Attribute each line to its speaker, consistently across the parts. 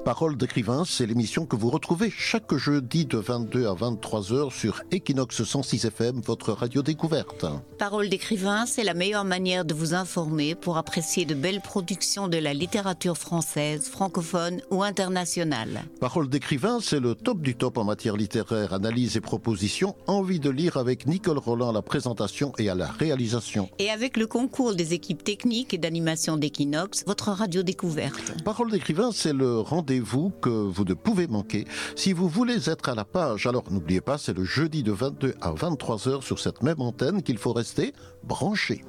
Speaker 1: Parole d'écrivain, c'est l'émission que vous retrouvez chaque jeudi de 22 à 23 heures sur Equinox 106 FM, votre radio découverte.
Speaker 2: Parole d'écrivain, c'est la meilleure manière de vous informer pour apprécier de belles productions de la littérature française, francophone ou internationale.
Speaker 1: Parole d'écrivain, c'est le top du top en matière littéraire, analyse et proposition. Envie de lire avec Nicole Roland à la présentation et à la réalisation.
Speaker 2: Et avec le concours des équipes techniques et d'animation d'Equinox, votre radio découverte.
Speaker 1: Parole d'écrivain, c'est le rendez-vous que vous ne pouvez manquer. Si vous voulez être à la page, alors n'oubliez pas, c'est le jeudi de 22 à 23 heures sur cette même antenne qu'il faut rester branché.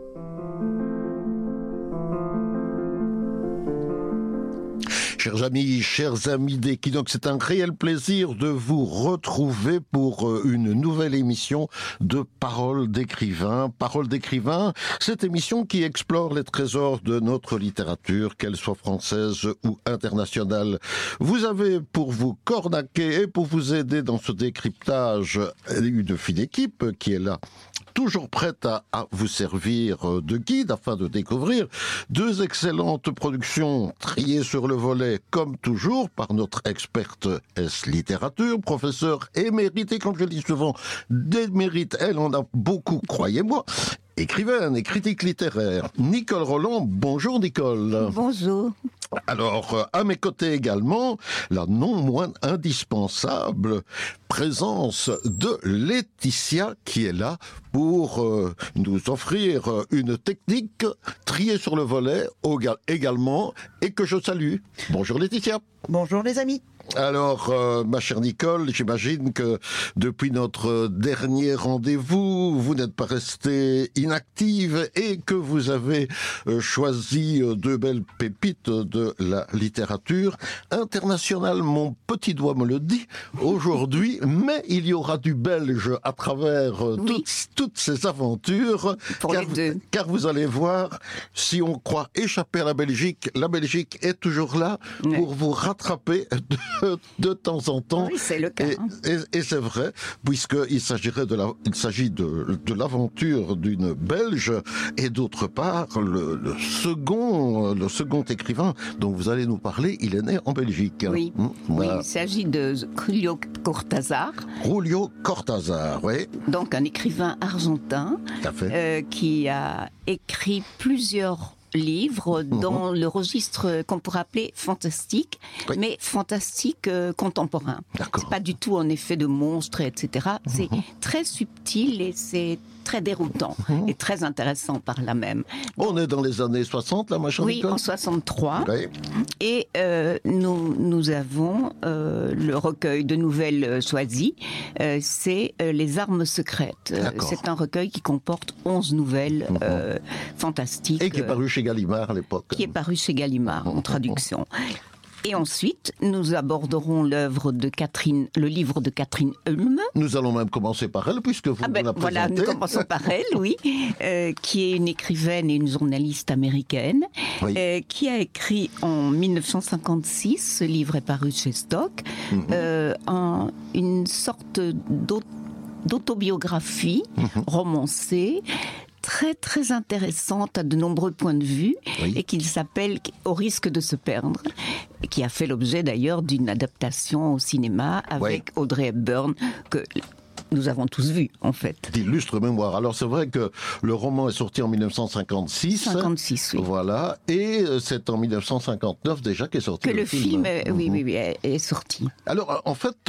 Speaker 1: Chers amis d'Equinox, c'est un réel plaisir de vous retrouver pour une nouvelle émission de Parole d'écrivain. Parole d'écrivain, cette émission qui explore les trésors de notre littérature, qu'elle soit française ou internationale. Vous avez pour vous cornaquer et pour vous aider dans ce décryptage une fine équipe qui est là, toujours prête à vous servir de guide afin de découvrir deux excellentes productions triées sur le volet, comme toujours, par notre experte S-littérature, professeur émérite, et comme je le dis souvent, d'émérite, elle en a beaucoup, croyez-moi, écrivaine et critique littéraire. Nicole Roland, bonjour Nicole.
Speaker 2: Bonjour.
Speaker 1: Alors, à mes côtés également, la non moins indispensable présence de Laetitia qui est là pour nous offrir une technique triée sur le volet également et que je salue. Bonjour Laetitia.
Speaker 3: Bonjour les amis.
Speaker 1: Alors, ma chère Nicole, j'imagine que depuis notre dernier rendez-vous, vous n'êtes pas restée inactive et que vous avez choisi deux belles pépites de la littérature internationale. Mon petit doigt me le dit aujourd'hui, mais il y aura du belge à travers toutes ces aventures, car vous allez voir, si on croit échapper à la Belgique est toujours là pour vous rattraper de temps en temps.
Speaker 2: Oui, c'est le cas.
Speaker 1: Et c'est vrai, puisqu'il s'agit de l'aventure d'une Belge, et d'autre part, le second écrivain dont vous allez nous parler, il est né en Belgique.
Speaker 2: Oui,
Speaker 1: Voilà.
Speaker 2: Il s'agit de Julio Cortázar.
Speaker 1: Julio Cortázar, oui.
Speaker 2: Donc un écrivain argentin qui a écrit plusieurs livres dans le registre qu'on pourrait appeler fantastique, mais fantastique contemporain. C'est pas du tout en effet de monstres, etc. C'est très subtil et c'est très déroutant et très intéressant par là même.
Speaker 1: On est dans les années 60, là, ma chère Nicole ?
Speaker 2: Oui, en 63. Oui. Et nous avons le recueil de nouvelles choisies. C'est Les armes secrètes. C'est un recueil qui comporte 11 nouvelles fantastiques.
Speaker 1: Et qui est paru chez Gallimard à l'époque.
Speaker 2: Qui est paru chez Gallimard en traduction. Et ensuite, nous aborderons le livre de Catherine Hulme.
Speaker 1: Nous allons même commencer par elle, puisque vous nous la présentez.
Speaker 2: Voilà, nous commençons par elle, oui, qui est une écrivaine et une journaliste américaine, qui a écrit en 1956, ce livre est paru chez Stock, une sorte d'autobiographie romancée, très très intéressante à de nombreux points de vue, et qu'il s'appelle Au risque de se perdre, et qui a fait l'objet d'ailleurs d'une adaptation au cinéma avec Audrey Hepburn, que nous avons tous vu, en fait.
Speaker 1: D'illustre mémoire. Alors, c'est vrai que le roman est sorti en 1956.
Speaker 2: 56, oui.
Speaker 1: Voilà. Et c'est en 1959 déjà qu'est sorti
Speaker 2: le film. Est sorti.
Speaker 1: Alors, en fait,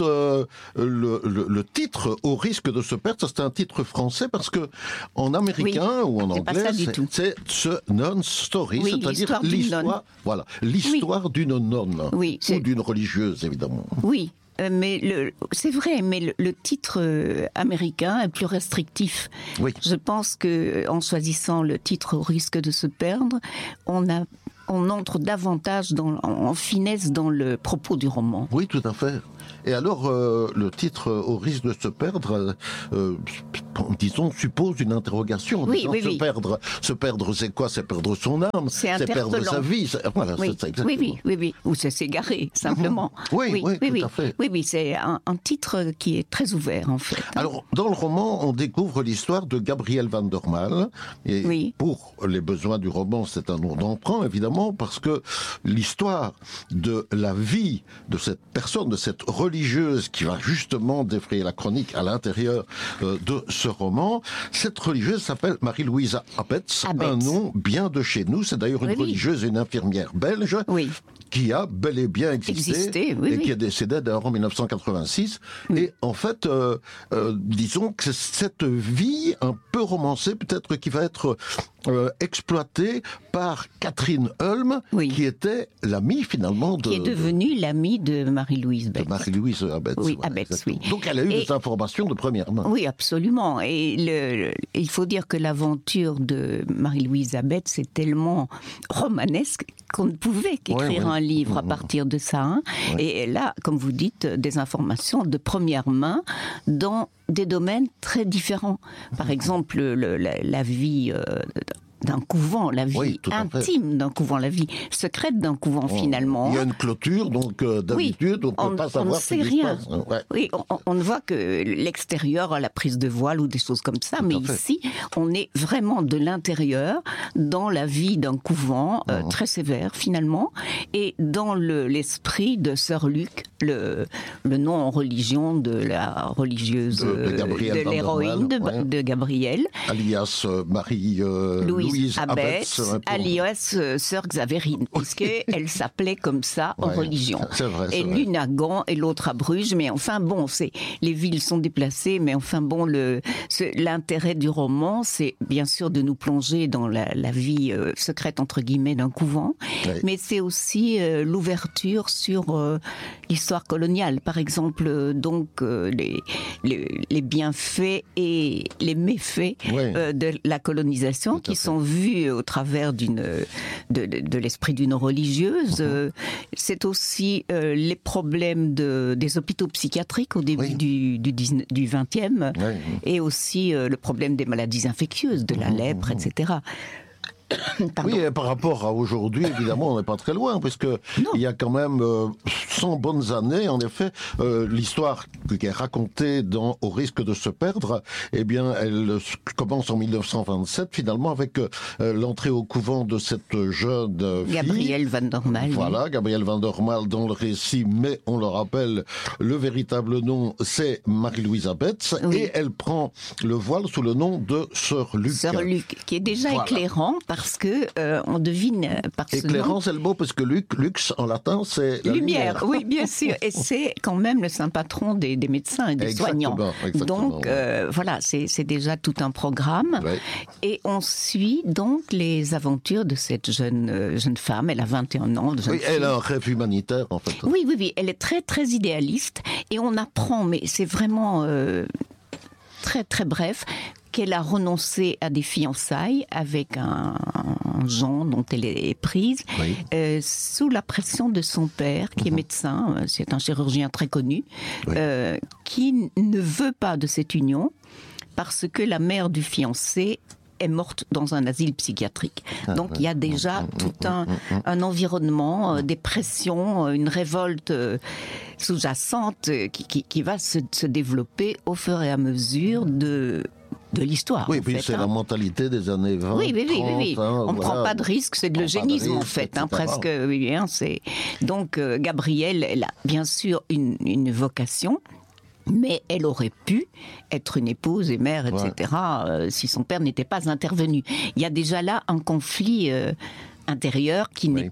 Speaker 1: le titre, Au risque de se perdre, c'est un titre français parce que en américain ou en anglais, c'est The Nun Story, c'est-à-dire l'histoire d'une nonne. Oui, ou d'une religieuse, évidemment.
Speaker 2: Oui. Mais c'est vrai, mais le titre américain est plus restrictif. Oui. Je pense que en choisissant le titre Au risque de se perdre, on entre davantage en finesse dans le propos du roman.
Speaker 1: Oui, tout à fait. Et alors, le titre « Au risque de se perdre », disons, suppose une interrogation.
Speaker 2: Oui, oui, oui.
Speaker 1: Se perdre, c'est quoi? C'est perdre son âme, c'est perdre sa vie. Voilà,
Speaker 2: oui.
Speaker 1: C'est ça, exactement.
Speaker 2: Oui. Ou c'est s'égarer, simplement.
Speaker 1: Oui, tout à fait.
Speaker 2: Oui, c'est un titre qui est très ouvert, en fait.
Speaker 1: Alors, dans le roman, on découvre l'histoire de Gabriel van der Maal. Et pour les besoins du roman, c'est un nom d'emprunt, évidemment, parce que l'histoire de la vie de cette personne, de cette religieuse qui va justement défrayer la chronique à l'intérieur de ce roman, cette religieuse s'appelle Marie-Louise Abetz, un nom bien de chez nous. C'est d'ailleurs une religieuse et une infirmière belge qui a bel et bien existé et qui est décédée d'ailleurs en 1986. Et en fait, disons que cette vie un peu romancée, peut-être qui va être exploitée par Catherine Hulme, qui était l'amie finalement
Speaker 2: qui est devenue l'amie de Marie-Louise Abetz.
Speaker 1: De Marie-Louise Abetz.
Speaker 2: Oui, Abetz, oui.
Speaker 1: Donc elle a eu des informations de première main.
Speaker 2: Oui, absolument. Et il faut dire que l'aventure de Marie-Louise Abetz est tellement romanesque qu'on ne pouvait qu'écrire un livre à partir de ça. Hein. Et elle a, comme vous dites, des informations de première main dans des domaines très différents. Par exemple, la vie d'un couvent, la vie intime d'un couvent, la vie secrète d'un couvent finalement.
Speaker 1: Il y a une clôture, donc d'habitude, on ne peut pas savoir
Speaker 2: ce qui se passe. Oui, on ne voit que l'extérieur, la prise de voile ou des choses comme ça, mais ici, on est vraiment de l'intérieur, dans la vie d'un couvent très sévère finalement, et dans l'esprit de Sœur Luc, le nom en religion de la religieuse, de l'héroïne de Gabriel.
Speaker 1: Alias Marie-Louise
Speaker 2: Abetz, alias Sœur Xavérine, puisqu'elle s'appelait comme ça en religion.
Speaker 1: C'est vrai,
Speaker 2: et l'une à Gand et l'autre à Bruges, mais enfin bon, les villes sont déplacées, mais enfin bon, l'intérêt du roman, c'est bien sûr de nous plonger dans la vie secrète entre guillemets d'un couvent, mais c'est aussi l'ouverture sur l'histoire coloniale, par exemple, donc les bienfaits et les méfaits de la colonisation qui sont vus au travers de l'esprit d'une religieuse. C'est aussi les problèmes des hôpitaux psychiatriques au début du 20e et aussi le problème des maladies infectieuses, de la lèpre, etc.
Speaker 1: Oui, et par rapport à aujourd'hui, évidemment, on n'est pas très loin, parce que il y a quand même 100 bonnes années, en effet, l'histoire qui est racontée dans Au risque de se perdre, eh bien, elle commence en 1927, finalement, avec l'entrée au couvent de cette jeune fille.
Speaker 2: Gabriel van der Maal.
Speaker 1: Voilà, Gabriel van der Maal dans le récit, mais on le rappelle, le véritable nom, c'est Marie-Louise Abetz, et elle prend le voile sous le nom de Sœur Luc.
Speaker 2: Sœur Luc, qui est déjà éclairant, parce que on devine par ce
Speaker 1: éclairant,
Speaker 2: nom.
Speaker 1: c'est le mot, parce que lux en latin, c'est la lumière.
Speaker 2: Oui, bien sûr. Et c'est quand même le saint patron des médecins et des soignants.
Speaker 1: Exactement,
Speaker 2: donc voilà, c'est déjà tout un programme. Et on suit donc les aventures de cette jeune femme. Elle a 21 ans.
Speaker 1: Elle a un rêve humanitaire, en fait.
Speaker 2: Oui. Elle est très, très idéaliste. Et on apprend, mais c'est vraiment très, très bref, qu'elle a renoncé à des fiançailles avec un Jean dont elle est prise, sous la pression de son père, qui est médecin, c'est un chirurgien très connu, qui ne veut pas de cette union, parce que la mère du fiancé est morte dans un asile psychiatrique. Donc il y a déjà tout un environnement, des pressions, une révolte sous-jacente qui va se développer au fur et à mesure de l'histoire.
Speaker 1: Oui, puis c'est la mentalité des années 20, 30,
Speaker 2: on ne prend pas de risque, c'est de l'eugénisme en fait, presque. Donc Gabrielle, elle a bien sûr une vocation, mais elle aurait pu être une épouse et mère, etc., si son père n'était pas intervenu. Il y a déjà là un conflit intérieur qui n'est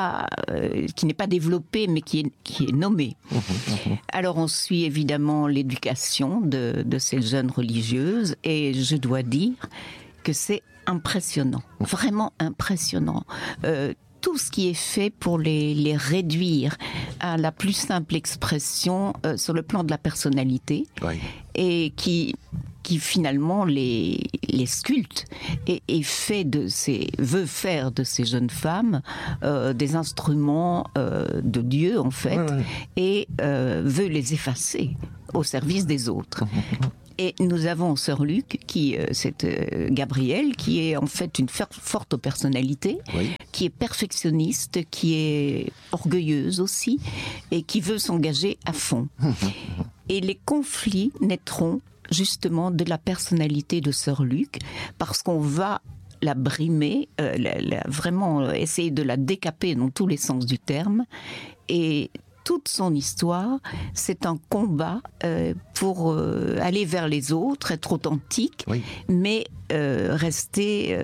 Speaker 2: pas développé, mais qui est nommé. Alors on suit évidemment l'éducation de ces jeunes religieuses, et je dois dire que c'est impressionnant, vraiment impressionnant. Tout ce qui est fait pour les réduire à la plus simple expression sur le plan de la personnalité, et qui qui finalement les sculpte et veut faire de ces jeunes femmes des instruments de Dieu en fait, et veut les effacer au service des autres. Et nous avons Sœur Luc, cette Gabrielle, qui est en fait une forte personnalité, qui est perfectionniste, qui est orgueilleuse aussi, et qui veut s'engager à fond. Et les conflits naîtront justement de la personnalité de Sœur Luc, parce qu'on va la brimer, vraiment essayer de la décaper dans tous les sens du terme, et toute son histoire, c'est un combat pour aller vers les autres, être authentique, mais rester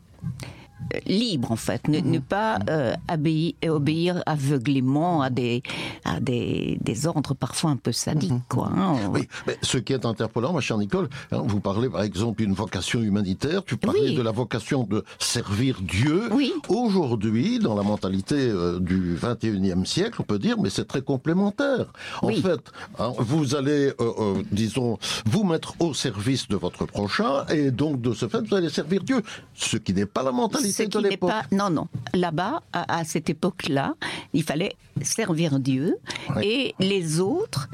Speaker 2: libre en fait, ne pas obéir aveuglément à des ordres parfois un peu sadiques, quoi.
Speaker 1: Oui, mais ce qui est interpellant, ma chère Nicole, vous parlez par exemple d'une vocation humanitaire, tu parlais de la vocation de servir Dieu. Aujourd'hui, dans la mentalité du 21e siècle, on peut dire, mais c'est très complémentaire. En fait, vous allez, disons, vous mettre au service de votre prochain, et donc de ce fait, vous allez servir Dieu, ce qui n'est pas la mentalité de l'époque.
Speaker 2: Non. Là-bas, à cette époque-là, il fallait servir Dieu, et les autres,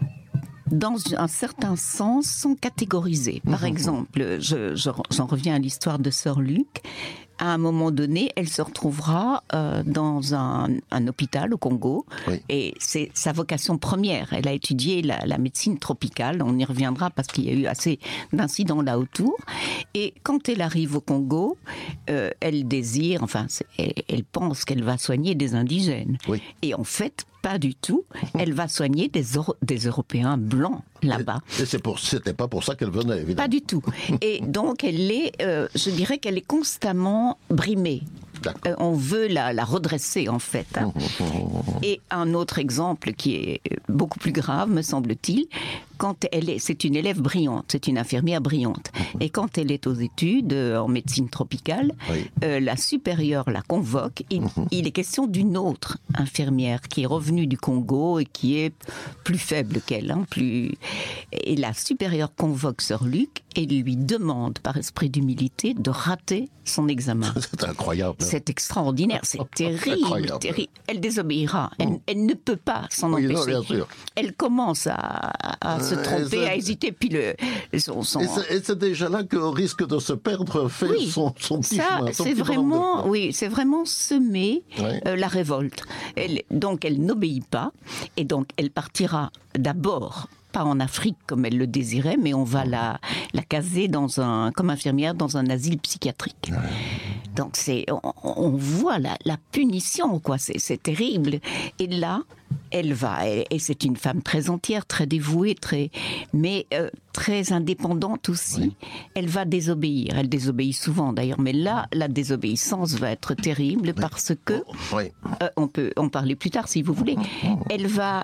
Speaker 2: dans un certain sens, sont catégorisés. Par exemple, j'en reviens à l'histoire de Sœur Luc. À un moment donné, elle se retrouvera dans un hôpital au Congo, et c'est sa vocation première. Elle a étudié la médecine tropicale, on y reviendra parce qu'il y a eu assez d'incidents là autour. Et quand elle arrive au Congo, elle désire, elle pense qu'elle va soigner des indigènes. Et en fait, pas du tout. Elle va soigner des Européens blancs là-bas.
Speaker 1: Et c'était pas pour ça qu'elle venait, évidemment.
Speaker 2: Pas du tout. Et donc, je dirais qu'elle est constamment brimée. On veut la redresser, en fait. Et un autre exemple qui est beaucoup plus grave, me semble-t-il, c'est une élève brillante, c'est une infirmière brillante. Et quand elle est aux études en médecine tropicale, la supérieure la convoque. Il est question d'une autre infirmière qui est revenue du Congo et qui est plus faible qu'elle. Et la supérieure convoque Sœur Luc et lui demande, par esprit d'humilité, de rater son examen.
Speaker 1: C'est incroyable.
Speaker 2: C'est extraordinaire, c'est terrible, terrible. Elle désobéira, elle ne peut pas s'en empêcher.
Speaker 1: Non, bien sûr.
Speaker 2: Elle commence à se tromper, à hésiter, puis
Speaker 1: Et c'est déjà là qu'au risque de se perdre fait son petit chemin.
Speaker 2: C'est vraiment semer la révolte. Donc elle n'obéit pas, et donc elle partira d'abord, pas en Afrique comme elle le désirait, mais on va la caser comme infirmière dans un asile psychiatrique. Donc on voit la punition, quoi. C'est terrible. Et là, elle va, et c'est une femme très entière, très dévouée, mais très indépendante aussi. Elle va désobéir. Elle désobéit souvent d'ailleurs, mais là, la désobéissance va être terrible parce que on peut en parler plus tard si vous voulez. Elle va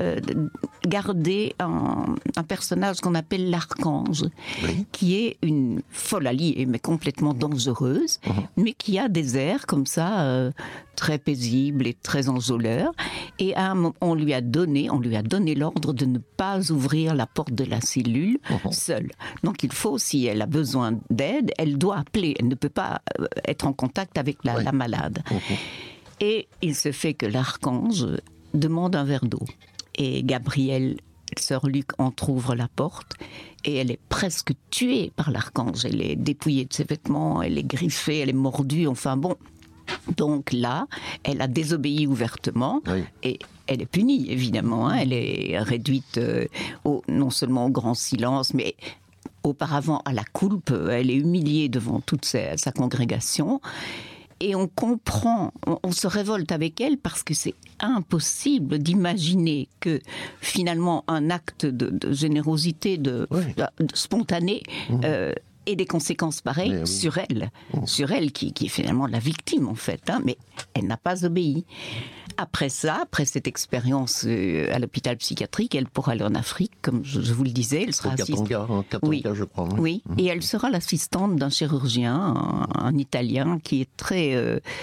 Speaker 2: garder un personnage qu'on appelle l'archange, qui est une folle alliée, mais complètement dangereuse, mais qui a des airs comme ça, très paisibles et très enjôleurs. Et on lui a donné l'ordre de ne pas ouvrir la porte de la cellule seule. Donc il faut, si elle a besoin d'aide, elle doit appeler. Elle ne peut pas être en contact avec la malade. Et il se fait que l'archange demande un verre d'eau. Et Gabrielle, Sœur Luc, entrouvre la porte et elle est presque tuée par l'archange. Elle est dépouillée de ses vêtements, elle est griffée, elle est mordue, enfin bon. Donc là, elle a désobéi ouvertement et elle est punie, évidemment. Elle est réduite non seulement au grand silence, mais auparavant à la coulpe. Elle est humiliée devant toute sa congrégation. Et on comprend, on se révolte avec elle parce que c'est impossible d'imaginer que finalement un acte de générosité, spontané, et des conséquences pareilles sur elle qui est finalement la victime en fait, mais elle n'a pas obéi. Après cette expérience à l'hôpital psychiatrique, elle pourra aller en Afrique, comme je vous le disais, elle sera assistante.
Speaker 1: Katanga, je crois.
Speaker 2: Oui, et elle sera l'assistante d'un chirurgien, un Italien qui est très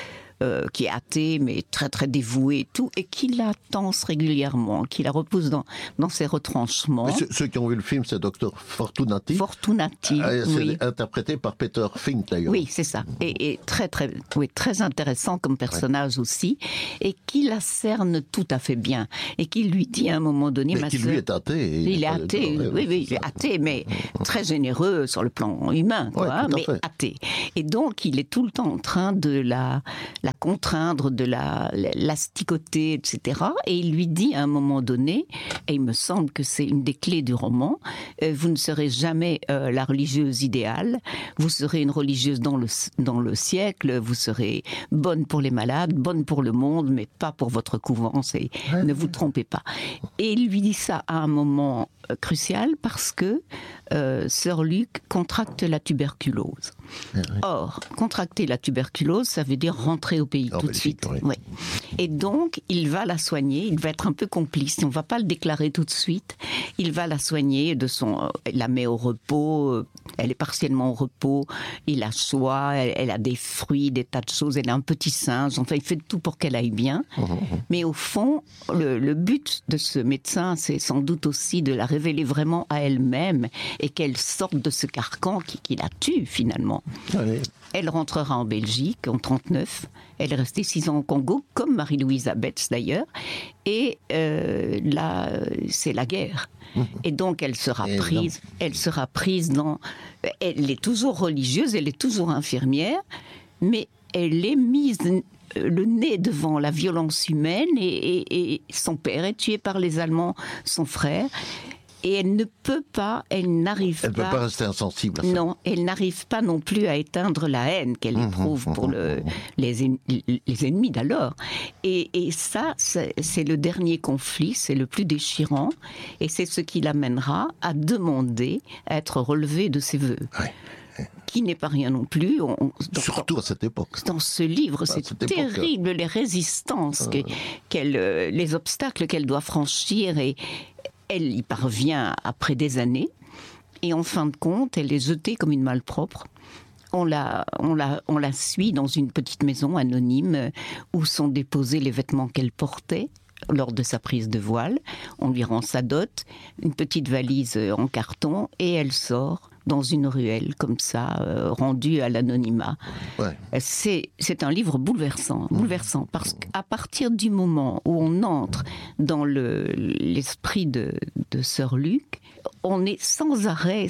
Speaker 2: qui est athée, mais très très dévoué et tout, et qui la tense régulièrement, qui la repousse dans ses retranchements.
Speaker 1: Mais ceux qui ont vu le film, c'est Dr Fortunati.
Speaker 2: Fortunati, oui.
Speaker 1: C'est interprété par Peter Fink, d'ailleurs.
Speaker 2: Oui, c'est ça. Et très intéressant comme personnage aussi, et qui la cerne tout à fait bien, et qui lui dit à un moment donné...
Speaker 1: Mais qui lui est athée.
Speaker 2: Il est athée, oui, il est athée, mais très généreux sur le plan humain, quoi, mais athée. Et donc, il est tout le temps en train de la contraindre, de l'asticoter, etc. Et il lui dit à un moment donné, et il me semble que c'est une des clés du roman, vous ne serez jamais la religieuse idéale, vous serez une religieuse dans le siècle, vous serez bonne pour les malades, bonne pour le monde, mais pas pour votre couvence, et ne vous trompez pas. Et il lui dit ça à un moment crucial parce que Sir Luc contracte la tuberculose. Or, contracter la tuberculose, ça veut dire rentrer au pays tout de suite. Oui. Ouais. Et donc, il va la soigner, il va être un peu complice, on ne va pas le déclarer tout de suite, il va la soigner, il la met au repos, elle est partiellement au repos, il la soie, elle a des fruits, des tas de choses, elle a un petit singe, enfin il fait tout pour qu'elle aille bien. Mais au fond, le but de ce médecin, c'est sans doute aussi de la révéler vraiment à elle-même et qu'elle sorte de ce carcan qui la tue finalement.
Speaker 1: Allez.
Speaker 2: Elle rentrera en Belgique en 1939. Elle est restée 6 ans au Congo, comme Marie-Louise Abetz d'ailleurs. Et là, c'est la guerre. Et donc, elle sera prise dans... Elle est toujours religieuse, elle est toujours infirmière, mais elle est mise le nez devant la violence humaine et son père est tué par les Allemands, son frère. Et elle ne peut pas, elle n'arrive pas... Elle ne peut
Speaker 1: pas rester insensible à ça.
Speaker 2: Non, elle n'arrive pas non plus à éteindre la haine qu'elle éprouve pour les ennemis d'alors. Et ça, c'est le dernier conflit, c'est le plus déchirant, et c'est ce qui l'amènera à demander à être relevée de ses vœux. Ouais. Qui n'est pas rien non plus.
Speaker 1: Surtout à cette époque.
Speaker 2: Dans ce livre, c'est terrible, les résistances, les obstacles qu'elle doit franchir, et elle y parvient après des années, et en fin de compte, elle est jetée comme une malpropre. On la suit dans une petite maison anonyme où sont déposés les vêtements qu'elle portait lors de sa prise de voile. On lui rend sa dot, une petite valise en carton, et elle sort dans une ruelle comme ça, rendue à l'anonymat. Ouais. C'est un livre bouleversant, parce qu'à partir du moment où on entre dans l'esprit de Sir Luc, on est sans arrêt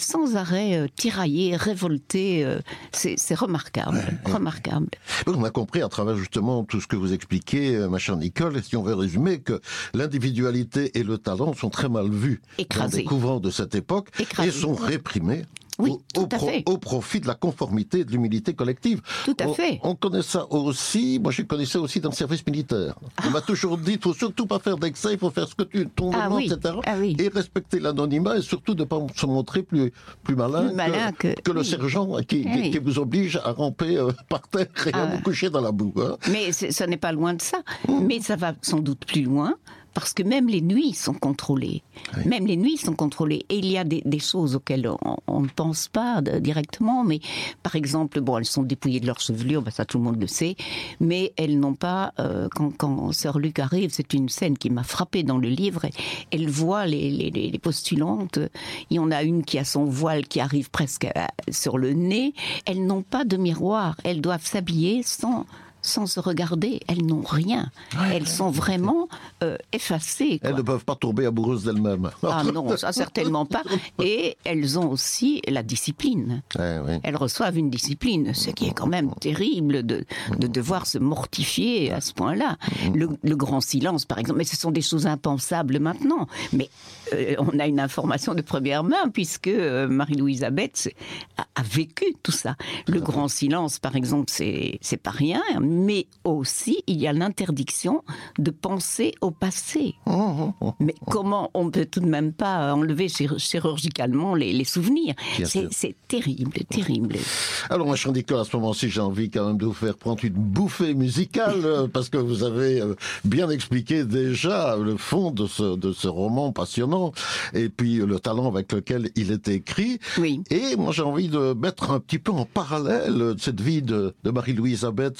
Speaker 2: tiraillé, révolté. C'est remarquable, remarquable.
Speaker 1: On a compris à travers justement tout ce que vous expliquez, ma chère Nicole, et si on veut résumer, que l'individualité et le talent sont très mal vus dans les couvents de cette époque et sont réprimés.
Speaker 2: Oui, tout à fait.
Speaker 1: Au profit de la conformité et de l'humilité collective.
Speaker 2: Tout à fait.
Speaker 1: On connaît ça aussi, moi je connais ça aussi dans le service militaire. On m'a toujours dit, il faut surtout pas faire d'excès, il faut faire ce que ton demande, etc. Et respecter l'anonymat, et surtout de ne pas se montrer plus malin que le sergent qui vous oblige à ramper par terre et à vous coucher dans la boue. Hein.
Speaker 2: Mais ça n'est pas loin de ça. Mais ça va sans doute plus loin. Parce que même les nuits sont contrôlées. Oui. Même les nuits sont contrôlées. Et il y a des choses auxquelles on ne pense pas directement. Mais par exemple, elles sont dépouillées de leur chevelure, ça tout le monde le sait. Mais elles n'ont pas... quand Sir Luc arrive, c'est une scène qui m'a frappée dans le livre. Elle voit les postulantes. Il y en a une qui a son voile qui arrive presque sur le nez. Elles n'ont pas de miroir. Elles doivent s'habiller sans se regarder, elles n'ont rien. Elles sont vraiment effacées. Quoi.
Speaker 1: Elles ne peuvent pas tomber amoureuses d'elles-mêmes.
Speaker 2: Ah non, ça certainement pas. Et elles ont aussi la discipline. Elles reçoivent une discipline, ce qui est quand même terrible de devoir se mortifier à ce point-là. Le grand silence, par exemple, mais ce sont des choses impensables maintenant. Mais on a une information de première main, puisque Marie-Louise Abetz a vécu tout ça. Le grand silence, par exemple, c'est pas rien, mais aussi, il y a l'interdiction de penser au passé. Mais comment on ne peut tout de même pas enlever chirurgicalement les souvenirs ? C'est terrible, terrible.
Speaker 1: Alors, moi, Nicole, à ce moment-ci, j'ai envie quand même de vous faire prendre une bouffée musicale, parce que vous avez bien expliqué déjà le fond de ce roman passionnant, et puis le talent avec lequel il est écrit.
Speaker 2: Oui.
Speaker 1: Et moi, j'ai envie de mettre un petit peu en parallèle cette vie de Marie-Louise Abetz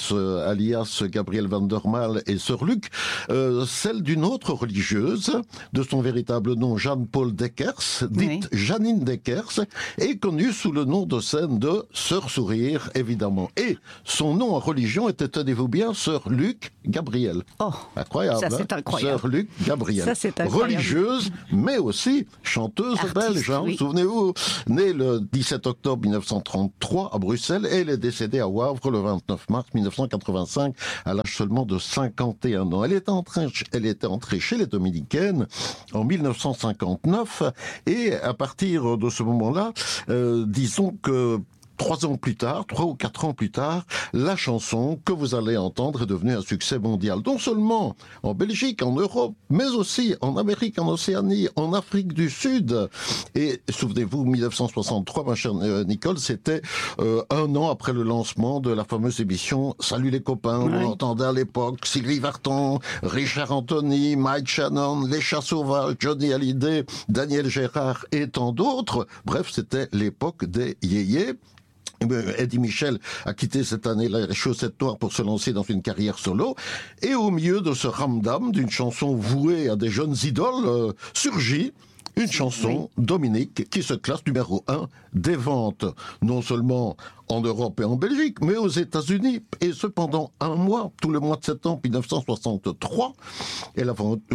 Speaker 1: alias Gabriel Van der Maal et Sir Luc, celle d'une autre religieuse, de son véritable nom Jeanne-Paul Deckers, dite Janine Deckers, et connue sous le nom de scène de Sœur Sourire, évidemment. Et son nom en religion était, tenez-vous bien, Sœur Luc Gabriel.
Speaker 2: Oh,
Speaker 1: incroyable,
Speaker 2: ça c'est incroyable.
Speaker 1: Sœur Luc Gabriel.
Speaker 2: Ça, c'est incroyable.
Speaker 1: Religieuse, mais aussi chanteuse belge. Oui. Souvenez-vous, née le 17 octobre 1933 à Bruxelles, et elle est décédée à Wavre le 29 mars 1985 à l'âge seulement de 51 ans. Elle était entrée chez les Dominicaines en 1959, et à partir de ce moment-là, disons que 3 ou 4 ans plus tard, la chanson que vous allez entendre est devenue un succès mondial. Non seulement en Belgique, en Europe, mais aussi en Amérique, en Océanie, en Afrique du Sud. Et souvenez-vous, 1963, ma chère Nicole, c'était 1 an après le lancement de la fameuse émission Salut les copains. On entendait à l'époque Sylvie Vartan, Richard Anthony, Mike Shannon, Les Chats Sauvages, Johnny Hallyday, Daniel Gérard et tant d'autres. Bref, c'était l'époque des yéyés. Eddie Michel a quitté cette année les chaussettes noires pour se lancer dans une carrière solo. Et au milieu de ce ramdam d'une chanson vouée à des jeunes idoles, surgit une chanson, Dominique, qui se classe numéro 1 des ventes, non seulement en Europe et en Belgique, mais aux États-Unis. Et cependant, 1 mois, tout le mois de septembre 1963, elle a vendu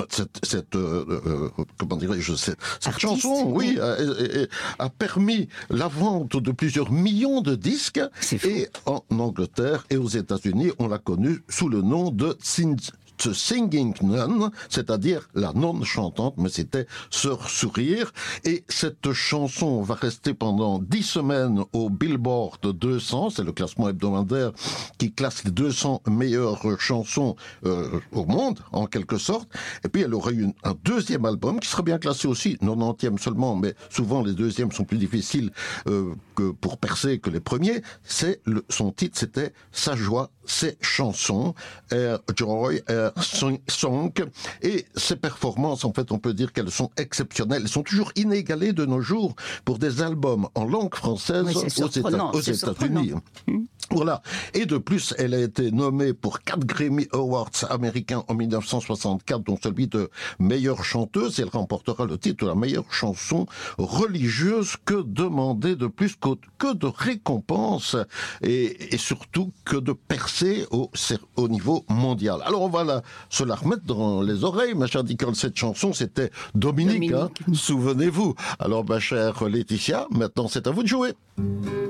Speaker 1: cette chanson, a permis la vente de plusieurs millions de disques. Et en Angleterre et aux États-Unis, on l'a connue sous le nom de Singing Nun, c'est-à-dire la nonne chantante, mais c'était Sœur Sourire. Et cette chanson va rester pendant 10 semaines au Billboard 200, c'est le classement hebdomadaire qui classe les 200 meilleures chansons au monde, en quelque sorte. Et puis elle aurait eu un 2e album qui serait bien classé aussi, 90e seulement, mais souvent les 2e sont plus difficiles pour percer que les premiers. Son titre, c'était Sa joie, ses chansons, Air Joy, Air Song, et ces performances, en fait, on peut dire qu'elles sont exceptionnelles. Elles sont toujours inégalées de nos jours pour des albums en langue française aux États-Unis. Voilà. Et de plus, elle a été nommée pour 4 Grammy Awards américains en 1964, dont celui de meilleure chanteuse. Elle remportera le titre de la meilleure chanson religieuse. Que demander de plus que de récompenses et surtout que de percer au niveau mondial. Alors on va se la remettre dans les oreilles, ma chère Nicole. Cette chanson, c'était Dominique. Hein, souvenez-vous. Alors ma chère Laetitia, maintenant c'est à vous de jouer.